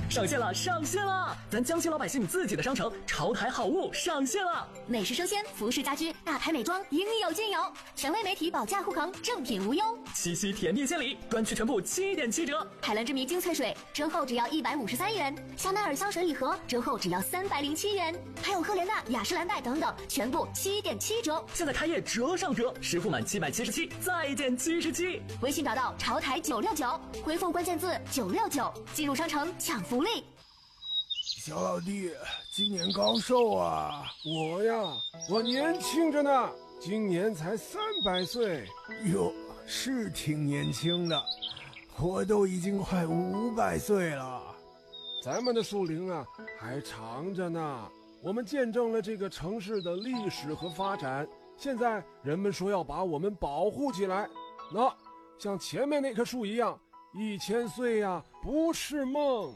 上线了，上线了！咱江西老百姓自己的商城潮台好物上线了， 美食生鲜、服饰家居、大牌美妆应有尽有，权威媒体保价护航，正品无忧。 七夕甜蜜献礼，专区全部7.7折。 海蓝之谜精粹水折后只要153元，香奈儿香水礼盒折后只要307元，还有赫莲娜、雅诗兰黛等等，全部7.7折。 现在开业折上折，实付满777再减77。 微信找到潮台969，回复关键字969，进入商城抢福利。 小老弟，今年高寿啊？我呀，我年轻着呢，今年才300岁。哟，是挺年轻的，我都已经快500岁了。咱们的树龄啊，还长着呢。我们见证了这个城市的历史和发展，现在人们说要把我们保护起来。那像前面那棵树一样，1000岁呀，不是梦。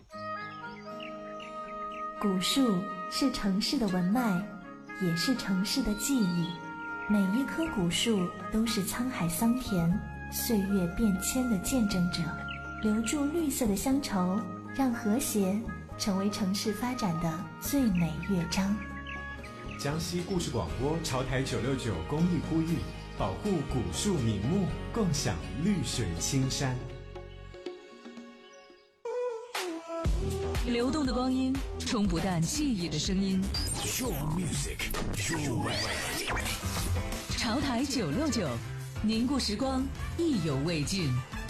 古树是城市的文脉，也是城市的记忆。每一棵古树都是沧海桑田、岁月变迁的见证者，留住绿色的乡愁，让和谐成为城市发展的最美乐章。 江西故事广播潮台969公益呼吁，保护古树名木，共享绿水青山。 流动的光阴，冲不淡记忆的声音。 Your music, your way。 潮台969，凝固时光，意犹未尽。